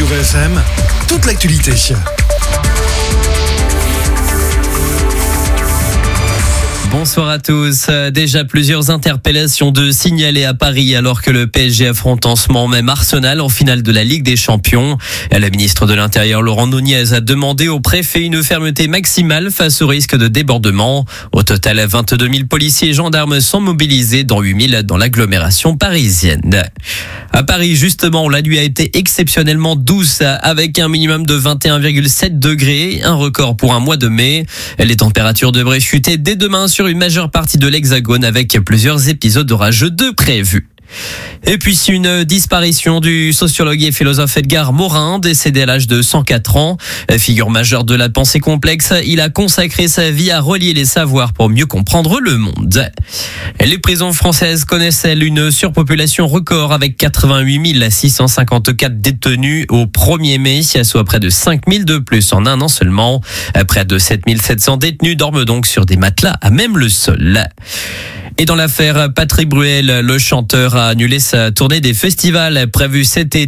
FM, toute l'actualité. Bonsoir à tous. Déjà plusieurs interpellations de signalés à Paris alors que le PSG affronte en ce moment même Arsenal en finale de la Ligue des Champions. La ministre de l'Intérieur Laurent Nunez a demandé au préfet une fermeté maximale face au risque de débordement. Au total, 22 000 policiers et gendarmes sont mobilisés, dont 8 000 dans l'agglomération parisienne. À Paris, justement, la nuit a été exceptionnellement douce avec un minimum de 21,7 degrés, un record pour un mois de mai. Les températures devraient chuter dès demain sur une majeure partie de l'Hexagone avec plusieurs épisodes orageux de prévus. Et puis une disparition du sociologue et philosophe Edgar Morin, décédé à l'âge de 104 ans. Figure majeure de la pensée complexe, il a consacré sa vie à relier les savoirs pour mieux comprendre le monde. Les prisons françaises connaissent-elles une surpopulation record avec 88 654 détenus au 1er mai, soit près de 5 000 de plus en un an seulement. Près de 7 700 détenus dorment donc sur des matelas à même le sol. Et dans l'affaire Patrick Bruel, le chanteur a annulé sa tournée des festivals prévue cet été.